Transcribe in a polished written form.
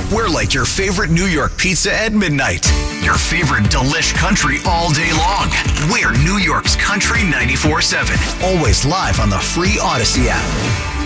We're like your favorite New York pizza at midnight. Your favorite delish country all day long. We're New York's Country 94.7. Always live on the free Odyssey app.